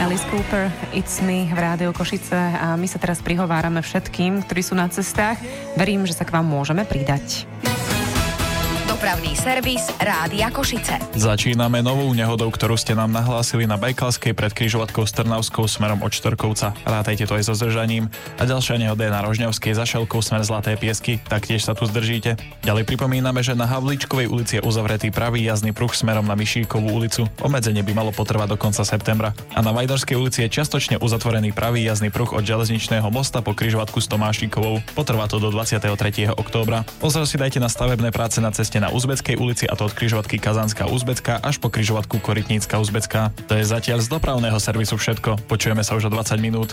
Alice Cooper, It's Me v Rádiu Košice a my sa teraz prihovárame všetkým, ktorí sú na cestách. Verím, že sa k vám môžeme pridať. Dopravný servis Rádia Košice. Začíname novou nehodou, ktorú ste nám nahlásili na Bajkalskej pred križovatkou s Trnavskou smerom od Štvrkovca. Rátajte to aj so zdržaním. A ďalšia nehoda je na Rožňavskej za Šelkou smer Zlaté Piesky, taktiež sa tu zdržíte. Ďalej pripomíname, že na Havlíčkovej ulici je uzavretý pravý jazdný pruh smerom na Mišíkovú ulicu. Obmedzenie by malo potrvať do konca septembra. A na Vajnorskej ulici je čiastočne uzatvorený pravý jazdný pruh od železničného mosta po križovatku s Tomášikovou. Potrvá to do 23. októbra. Pozor si dajte na stavebné práce na ceste na Uzbeckej ulici, a to od križovatky Kazanská Uzbecká až po križovatku Korytnícka Uzbecká. To je zatiaľ z dopravného servisu všetko. Počujeme sa už o 20 minút.